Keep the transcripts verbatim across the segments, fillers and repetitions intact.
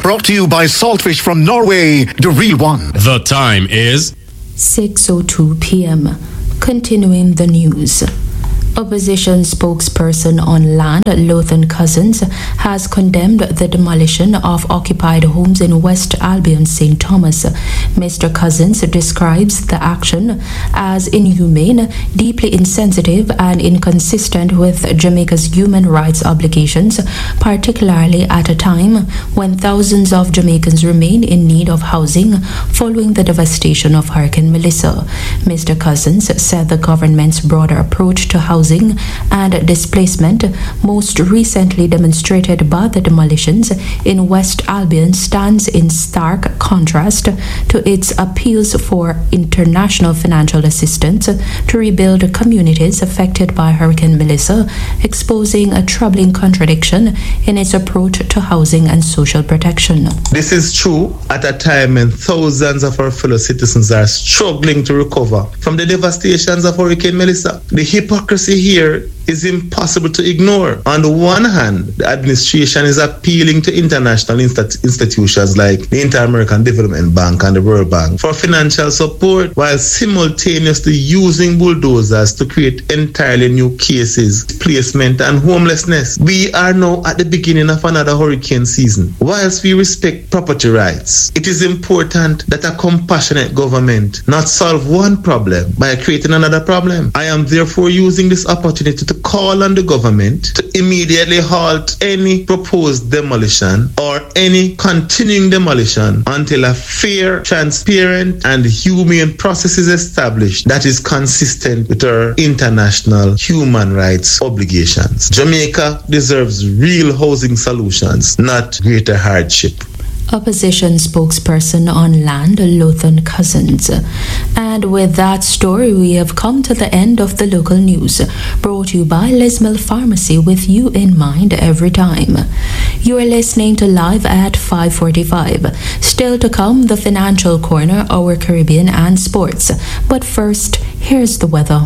brought to you by Saltfish from Norway, the real one. The time is six oh two p.m. Continuing the news. Opposition spokesperson on land, Lothan Cousins, has condemned the demolition of occupied homes in West Albion, Saint Thomas. Mister Cousins describes the action as inhumane, deeply insensitive, and inconsistent with Jamaica's human rights obligations, particularly at a time when thousands of Jamaicans remain in need of housing following the devastation of Hurricane Melissa. Mister Cousins said the government's broader approach to housing and displacement, most recently demonstrated by the demolitions in West Albion, stands in stark contrast to its appeals for international financial assistance to rebuild communities affected by Hurricane Melissa, exposing a troubling contradiction in its approach to housing and social protection. This is true at a time when thousands of our fellow citizens are struggling to recover from the devastations of Hurricane Melissa. The hypocrisy here is impossible to ignore. On the one hand, the administration is appealing to international inst- institutions like the Inter-American Development Bank and the World Bank for financial support, while simultaneously using bulldozers to create entirely new cases, displacement and homelessness. We are now at the beginning of another hurricane season. Whilst we respect property rights, it is important that a compassionate government not solve one problem by creating another problem. I am therefore using this opportunity to call on the government to immediately halt any proposed demolition or any continuing demolition until a fair, transparent, and humane process is established that is consistent with our international human rights obligations. Jamaica deserves real housing solutions, not greater hardship. Opposition spokesperson on land, Lothan Cousins. And with that story, we have come to the end of the local news, brought to you by Lismil Pharmacy, with you in mind every time. You are listening to Live at five forty-five. Still to come, the Financial Corner, our Caribbean and sports. But first, here's the weather.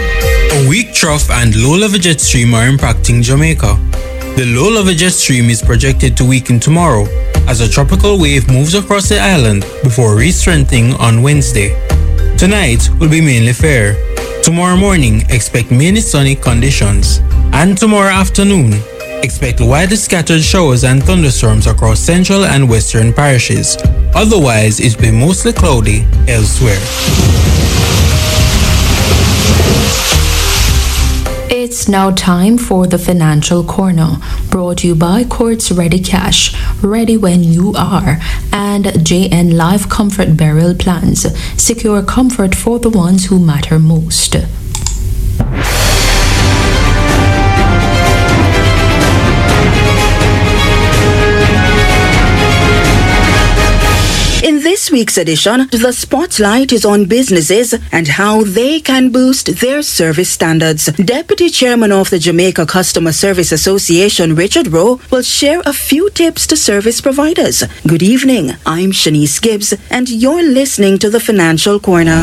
A weak trough and low-level jet stream are impacting Jamaica. The low-level jet stream is projected to weaken tomorrow as a tropical wave moves across the island before re-strengthening on Wednesday. Tonight will be mainly fair. Tomorrow morning, expect mainly sunny conditions. And tomorrow afternoon, expect widely scattered showers and thunderstorms across central and western parishes. Otherwise, it will be mostly cloudy elsewhere. It's now time for the Financial Corner, brought to you by Quartz Ready Cash, ready when you are, and J N Life Comfort Burial Plans. Secure comfort for the ones who matter most. In this week's edition, the spotlight is on businesses and how they can boost their service standards. Deputy Chairman of the Jamaica Customer Service Association, Richard Rowe, will share a few tips to service providers. Good evening, I'm Shanice Gibbs, and you're listening to the Financial Corner.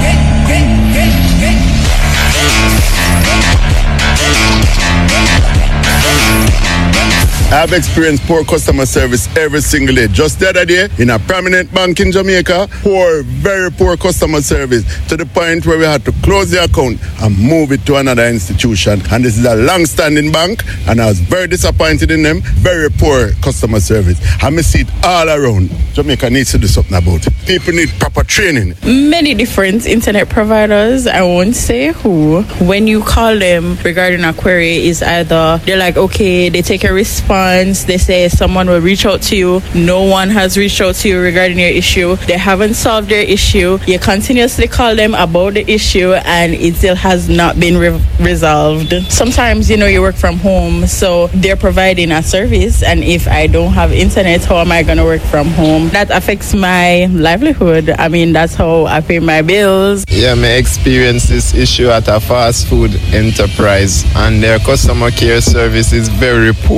I've experienced poor customer service every single day. Just the other day, in a prominent bank in Jamaica, poor, very poor customer service, to the point where we had to close the account and move it to another institution. And this is a long-standing bank, and I was very disappointed in them. Very poor customer service. I miss it all around. Jamaica needs to do something about it. People need proper training. Many different internet providers, I won't say who, when you call them regarding a query, is either they're like, okay, they take a response, they say someone will reach out to you. No one has reached out to you regarding your issue. They haven't solved their issue. You continuously call them about the issue and it still has not been re- resolved. Sometimes, you know, you work from home, so they're providing a service, and if I don't have internet, how am I going to work from home? That affects my livelihood. I mean, that's how I pay my bills. Yeah, I experienced this issue at a fast food enterprise, and their customer care service is very poor.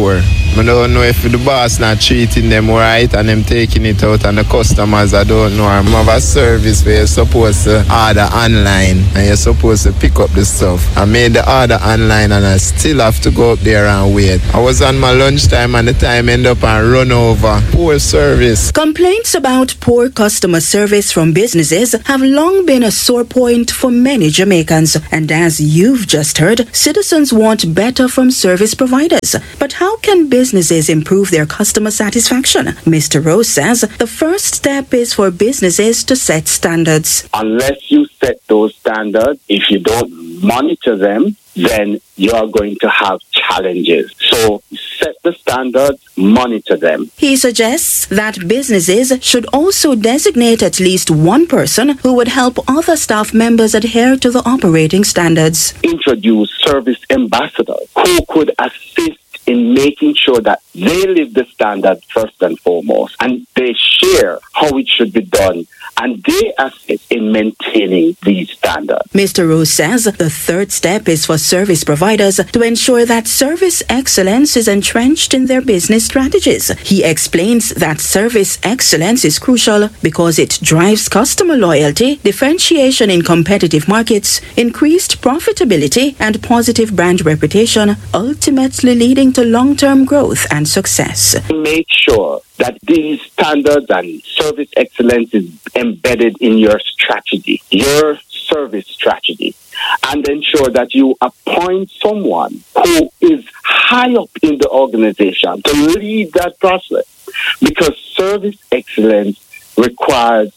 I don't know if the boss not treating them right and them taking it out on the customers. I don't know. I have a service where you're supposed to order online and you're supposed to pick up the stuff. I made the order online and I still have to go up there and wait. I was on my lunchtime and the time end up and run over. Poor service. Complaints about poor customer service from businesses have long been a sore point for many Jamaicans. And as you've just heard, citizens want better from service providers. But how can businesses improve their customer satisfaction? Mister Rose says the first step is for businesses to set standards. Unless you set those standards, if you don't monitor them, then you are going to have challenges. So set the standards, monitor them. He suggests that businesses should also designate at least one person who would help other staff members adhere to the operating standards. Introduce service ambassadors who could assist in making sure that they live the standard first and foremost, and they share how it should be done, and they assist in maintaining these standards. Mister Rose says the third step is for service providers to ensure that service excellence is entrenched in their business strategies. He explains that service excellence is crucial because it drives customer loyalty, differentiation in competitive markets, increased profitability, and positive brand reputation, ultimately leading to long-term growth and success. Make sure that these standards and service excellence is embedded in your strategy, your service strategy, and ensure that you appoint someone who is high up in the organization to lead that process, because service excellence requires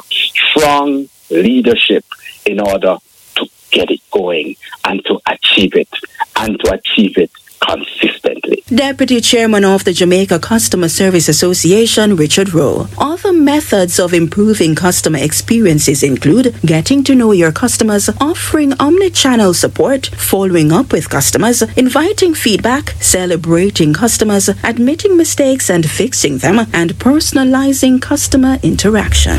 strong leadership in order to get it going and to achieve it, and to achieve it consistently. Deputy Chairman of the Jamaica Customer Service Association, Richard Rowe. Other methods of improving customer experiences include getting to know your customers, offering omni-channel support, following up with customers, inviting feedback, celebrating customers, admitting mistakes and fixing them, and personalizing customer interaction.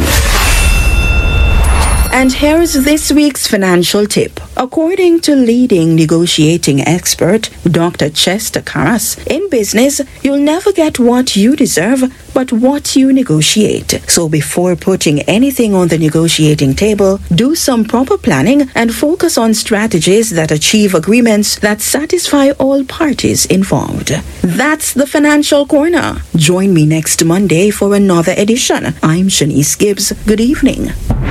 And here's this week's financial tip. According to leading negotiating expert Doctor Chester Karras, in business, you'll never get what you deserve, but what you negotiate. So before putting anything on the negotiating table, do some proper planning and focus on strategies that achieve agreements that satisfy all parties involved. That's the Financial Corner. Join me next Monday for another edition. I'm Shanice Gibbs. Good evening.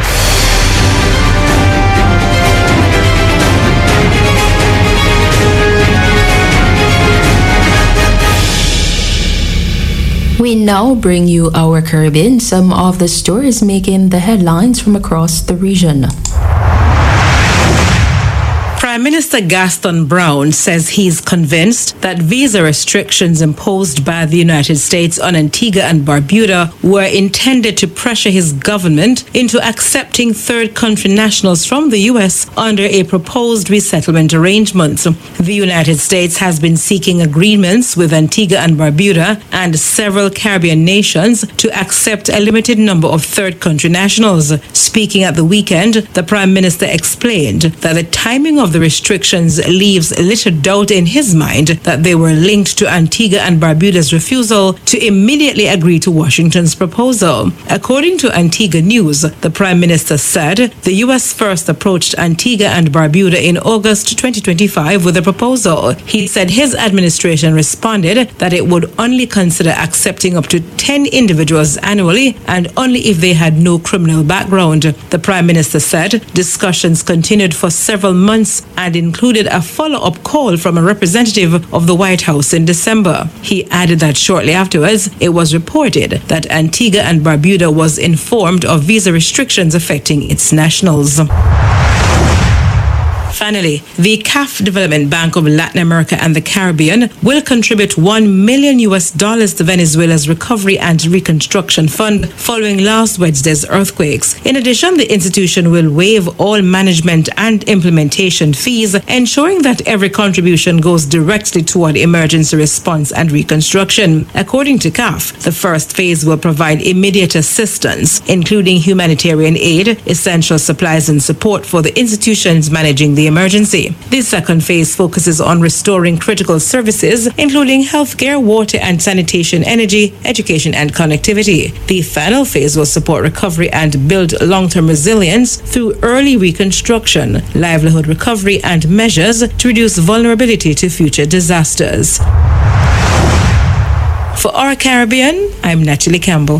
We now bring you our Caribbean, some of the stories making the headlines from across the region. Prime Minister Gaston Brown says he's convinced that visa restrictions imposed by the United States on Antigua and Barbuda were intended to pressure his government into accepting third country nationals from the U S under a proposed resettlement arrangement. The United States has been seeking agreements with Antigua and Barbuda and several Caribbean nations to accept a limited number of third country nationals. Speaking at the weekend, the Prime Minister explained that the timing of the restrictions leaves little doubt in his mind that they were linked to Antigua and Barbuda's refusal to immediately agree to Washington's proposal. According to Antigua News, the Prime Minister said the U S first approached Antigua and Barbuda in August twenty twenty-five with a proposal. He said his administration responded that it would only consider accepting up to ten individuals annually and only if they had no criminal background. The Prime Minister said discussions continued for several months and included a follow-up call from a representative of the White House in December. He added that shortly afterwards, it was reported that Antigua and Barbuda was informed of visa restrictions affecting its nationals. Finally, the C A F Development Bank of Latin America and the Caribbean will contribute one million U S dollars to Venezuela's Recovery and Reconstruction Fund following last Wednesday's earthquakes. In addition, the institution will waive all management and implementation fees, ensuring that every contribution goes directly toward emergency response and reconstruction. According to C A F, the first phase will provide immediate assistance, including humanitarian aid, essential supplies and support for the institutions managing the the emergency. The second phase focuses on restoring critical services, including healthcare, water and sanitation, energy, education and connectivity. The final phase will support recovery and build long-term resilience through early reconstruction, livelihood recovery and measures to reduce vulnerability to future disasters. For Our Caribbean, I'm Natalie Campbell.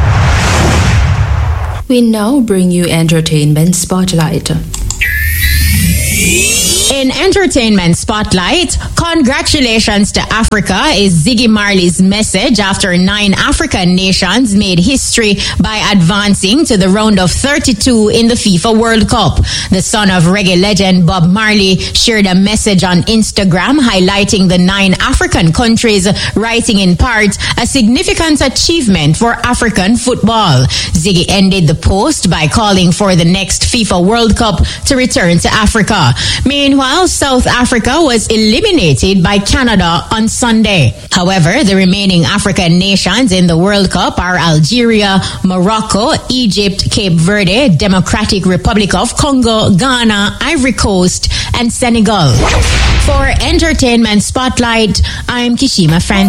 We now bring you Entertainment Spotlight. In Entertainment Spotlight, congratulations to Africa is Ziggy Marley's message after nine African nations made history by advancing to the round of thirty-two in the FIFA World Cup. The son of reggae legend Bob Marley shared a message on Instagram highlighting the nine African countries, writing in part, a significant achievement for African football. Ziggy ended the post by calling for the next FIFA World Cup to return to Africa. Meanwhile, South Africa was eliminated by Canada on Sunday. However, the remaining African nations in the World Cup are Algeria, Morocco, Egypt, Cape Verde, Democratic Republic of Congo, Ghana, Ivory Coast, and Senegal. For Entertainment Spotlight, I'm Kishima Francis.